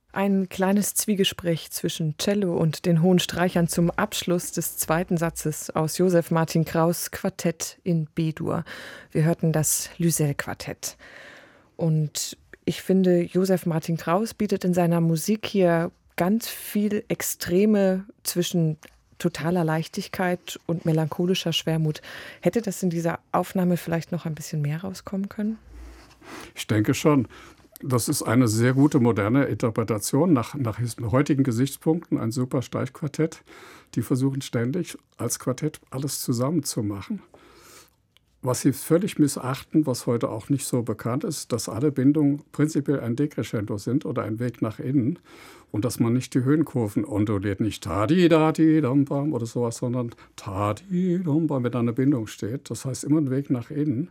Ein kleines Zwiegespräch zwischen Cello und den hohen Streichern zum Abschluss des zweiten Satzes aus Joseph Martin Kraus' Quartett in B-Dur. Wir hörten das Lysel-Quartett. Und ich finde, Joseph Martin Kraus bietet in seiner Musik hier ganz viel Extreme zwischen totaler Leichtigkeit und melancholischer Schwermut. Hätte das in dieser Aufnahme vielleicht noch ein bisschen mehr rauskommen können? Ich denke schon. Das ist eine sehr gute moderne Interpretation nach heutigen Gesichtspunkten, ein super Streichquartett. Die versuchen ständig als Quartett alles zusammenzumachen. Was sie völlig missachten, was heute auch nicht so bekannt ist, dass alle Bindungen prinzipiell ein Decrescendo sind oder ein Weg nach innen und dass man nicht die Höhenkurven onduliert, nicht ta-di-da-di-dam-bam oder sowas, sondern ta-di-dam-bam, wenn da eine Bindung steht. Das heißt immer ein Weg nach innen.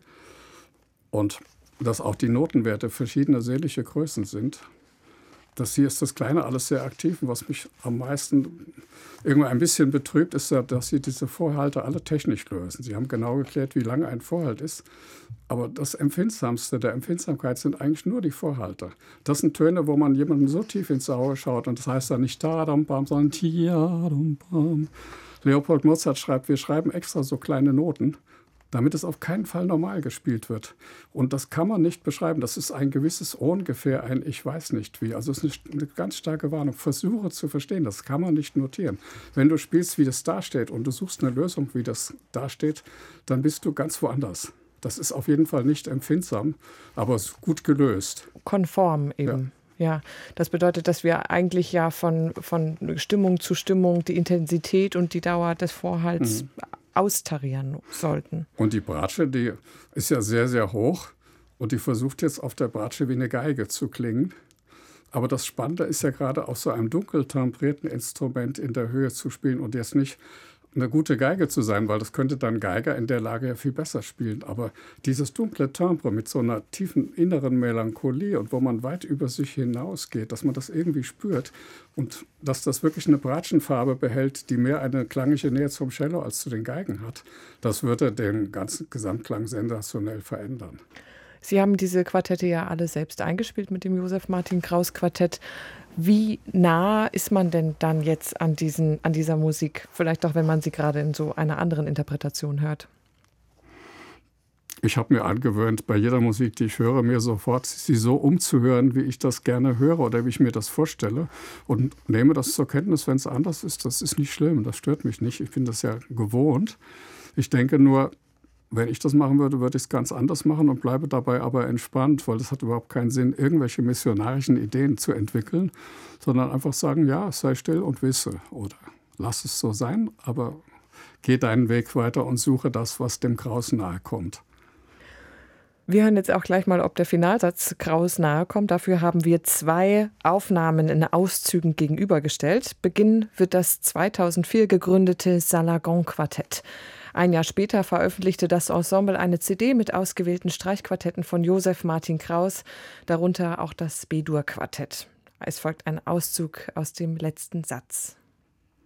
Und dass auch die Notenwerte verschiedene seelische Größen sind. Das hier ist das Kleine alles sehr aktiv. Und was mich am meisten irgendwie ein bisschen betrübt, ist ja, dass sie diese Vorhalte alle technisch lösen. Sie haben genau geklärt, wie lange ein Vorhalt ist. Aber das Empfindsamste der Empfindsamkeit sind eigentlich nur die Vorhalte. Das sind Töne, wo man jemandem so tief ins Auge schaut. Und das heißt dann nicht ta-dam-bam, sondern ti-dam-bam. Leopold Mozart schreibt, wir schreiben extra so kleine Noten, damit es auf keinen Fall normal gespielt wird. Und das kann man nicht beschreiben. Das ist ein gewisses ungefähr ein Ich weiß nicht wie. Also es ist eine ganz starke Warnung. Versuche zu verstehen, das kann man nicht notieren. Wenn du spielst, wie das dasteht und du suchst eine Lösung, wie das dasteht, dann bist du ganz woanders. Das ist auf jeden Fall nicht empfindsam, aber es ist gut gelöst. Konform eben. Ja, das bedeutet, dass wir eigentlich ja von Stimmung zu Stimmung die Intensität und die Dauer des Vorhalts austarieren sollten. Und die Bratsche, die ist ja sehr, sehr hoch und die versucht jetzt auf der Bratsche wie eine Geige zu klingen. Aber das Spannende ist ja gerade auf so einem dunkel temperierten Instrument in der Höhe zu spielen und jetzt nicht eine gute Geige zu sein, weil das könnte dann Geiger in der Lage ja viel besser spielen. Aber dieses dunkle Timbre mit so einer tiefen inneren Melancholie und wo man weit über sich hinausgeht, dass man das irgendwie spürt und dass das wirklich eine Bratschenfarbe behält, die mehr eine klangliche Nähe zum Cello als zu den Geigen hat, das würde den ganzen Gesamtklang sensationell verändern. Sie haben diese Quartette ja alle selbst eingespielt mit dem Joseph Martin Kraus Quartett. Wie nah ist man denn dann jetzt an dieser Musik? Vielleicht auch, wenn man sie gerade in so einer anderen Interpretation hört. Ich habe mir angewöhnt, bei jeder Musik, die ich höre, mir sofort sie so umzuhören, wie ich das gerne höre oder wie ich mir das vorstelle. Und nehme das zur Kenntnis, wenn es anders ist. Das ist nicht schlimm, das stört mich nicht. Ich bin das ja gewohnt. Ich denke nur, wenn ich das machen würde, würde ich es ganz anders machen und bleibe dabei aber entspannt, weil es hat überhaupt keinen Sinn, irgendwelche missionarischen Ideen zu entwickeln, sondern einfach sagen, ja, sei still und wisse oder lass es so sein, aber geh deinen Weg weiter und suche das, was dem Kraus nahe kommt. Wir hören jetzt auch gleich mal, ob der Finalsatz Kraus nahe kommt. Dafür haben wir 2 Aufnahmen in Auszügen gegenübergestellt. Beginn wird das 2004 gegründete Salagon-Quartett. Ein Jahr später veröffentlichte das Ensemble eine CD mit ausgewählten Streichquartetten von Joseph Martin Kraus, darunter auch das B-Dur-Quartett. Es folgt ein Auszug aus dem letzten Satz.